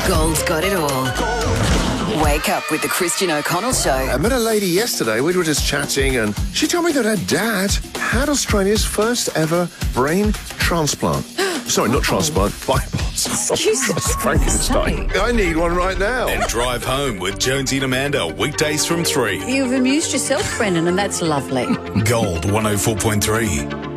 Gold's got it all. Wake up with the Christian O'Connell Show. I met a lady yesterday. We were just chatting, and she told me that her dad had Australia's first ever brain transplant. Sorry, not transplant, bypass. Jesus Frankenstein. I need one right now. And Drive Home with Jonesy and Amanda, weekdays from 3. You've amused yourself, Brendan, and that's lovely. Gold 104.3.